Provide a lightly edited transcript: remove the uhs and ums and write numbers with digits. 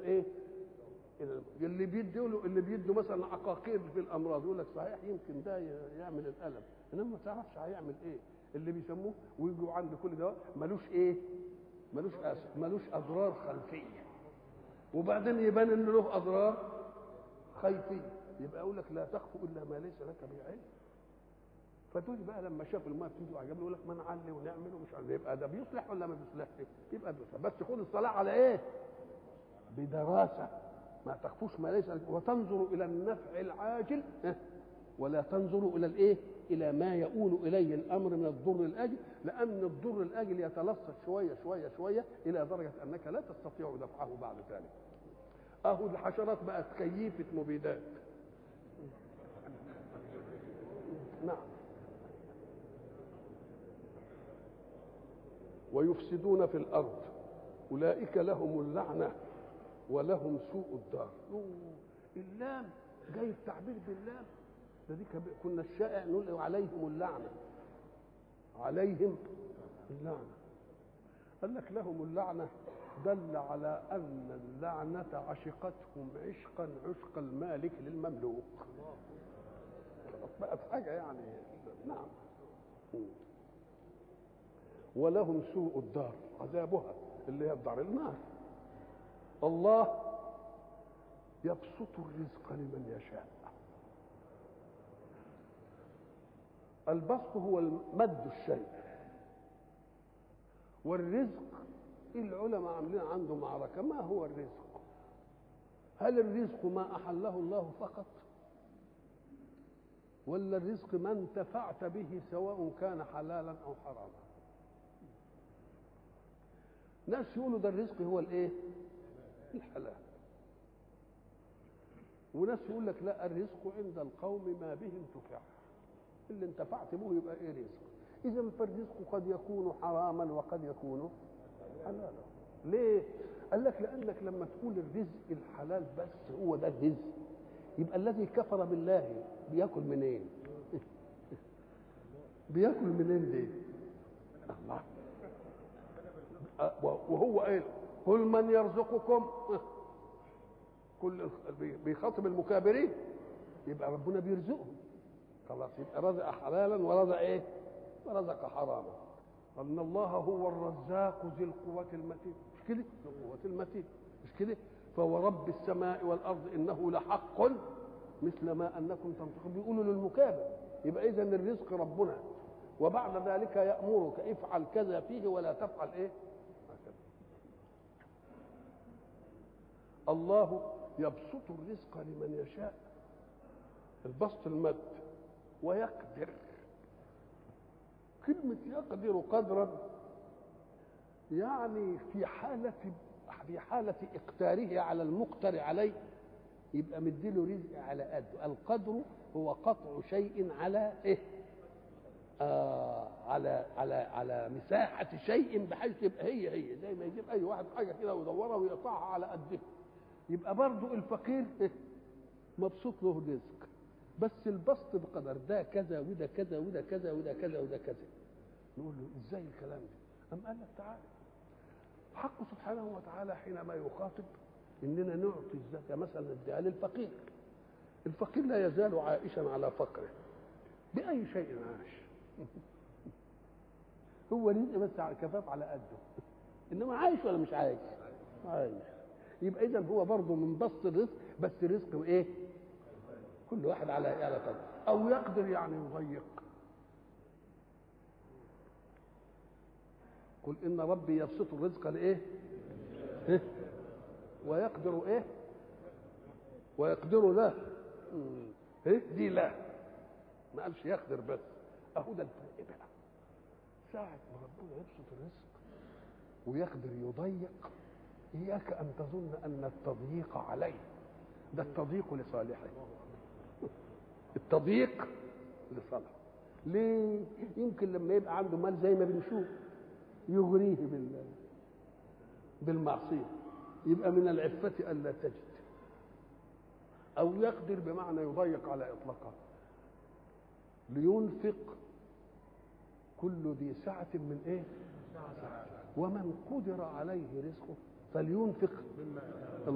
الايه؟ اللي بيدوا له، اللي بيدوا مثلا عقاقير في الامراض يقول لك صحيح يمكن ده يعمل الالم، انما ما تعرفش هيعمل ايه. اللي بيسموه ويجوا عند كل دواء ملوش ايه؟ ملوش اضرار خلفيه، وبعدين يبان ان له اضرار خيفيه، يبقى اقول لك لا تخف الا ما ليس لك به علم. فتقول بقى لما شاف الماء بتنزل عجبني يقول لك ما نعلي ونعمل ومش عارف، يبقى ده بيصلح ولا ما بيصلحش؟ يبقى بيصلح، بس خد الصلاه على ايه؟ بدراسه، ما تخفوش ما ليس، وتنظر الى النفع العاجل ولا تنظر الى الايه؟ الى ما يؤول اليه الامر من الضر الاجل، لان الضر الاجل يتلصق شويه شويه شويه الى درجه انك لا تستطيع دفعه بعد ذلك. اهو الحشرات بقت كيفه مبيدات. نعم. ويفسدون في الارض اولئك لهم اللعنه ولهم سوء الدار. اللام جاي التعبير باللام ده، دي كنا الشائع نقول عليهم اللعنه، عليهم اللعنه. قال لك لهم اللعنه دل على ان اللعنه عشقتهم عشقا عشق المالك للمملوك. بقت حاجه يعني. نعم. ولهم سوء الدار، عذابها اللي هي الدار النار. الله يبسط الرزق لمن يشاء. البسط هو مد الشيء، والرزق العلماء عاملين عنده معركة. ما هو الرزق؟ هل الرزق ما أحله الله فقط، ولا الرزق ما انتفعت به سواء كان حلالا أو حراما؟ ناس يقولوا ده الرزق هو الايه؟ الحلال. وناس يقول لك لا، الرزق عند القوم ما به انتفع، اللي انتفعت به يبقى ايه رزق. اذا فالرزق قد يكون حراما وقد يكون حلالا. ليه؟ قال لك لانك لما تقول الرزق الحلال بس هو ده الرزق، يبقى الذي كفر بالله بياكل منين؟ بياكل منين دي؟ الله. وهو قال قل من يرزقكم، كل بيخاطب المكابرين، يبقى ربنا بيرزقهم خلاص، يبقى رزق حلالا ورزق ايه؟ ورزق حراما. ان الله هو الرزاق ذي القوة المتين، مش كده؟ ذو القوة المتين، مش كده؟ فهو رب السماء والارض انه لحق مثل ما انكم تنطقون، بيقولوا للمكابر. يبقى اذا الرزق ربنا، وبعد ذلك يأمرك افعل كذا فيه ولا تفعل ايه؟ الله يبسط الرزق لمن يشاء، البسط المد، ويقدر. كلمة يقدر قدرا يعني في حالة إقتاره على المقتر عليه، يبقى مديله رزق على قده. القدر هو قطع شيء على إيه؟ على مساحة شيء بحيث تبقى هي زي ما يجيب أي واحد حاجة كده ويدورها ويقطعها على قده. يبقى برضو الفقير مبسوط له الرزق، بس البسط بقدر ده كذا وده كذا وده كذا وده كذا وده كذا. نقول له ازاي الكلام ده؟ أم قال لك تعالى، حقه سبحانه وتعالى حينما يخاطب اننا نعطي الزكاه مثلا نديها للفقير. الفقير لا يزال عائشا على فقره، باي شيء عاش. هو رزق بس كفاف على قده، انما عايش ولا مش عايش؟ عايش. يبقى اذا هو برضه من بسط الرزق، بس رزق ايه؟ كل واحد على قدر. او يقدر يعني يضيق. قل ان ربي يبسط الرزق لايه؟ ويقدر ايه؟ ويقدر له. ايه دي؟ لا، ما قالش يقدر بس. اهو ده الفرق بقى. ساعة ما ربنا يبسط الرزق ويقدر يضيق، اياك ان تظن ان التضييق عليه، ده التضييق لصالحه. التضييق لصالحه. ليه؟ يمكن لما يبقى عنده مال زي ما بنشوف يغريه بالمعصيه، يبقى من العفة ألا تجد. أو يقدر بمعنى يضيق على إطلاقه، لينفق كل ذي سعة من إيه؟ ومن قدر عليه رزقه فلينفق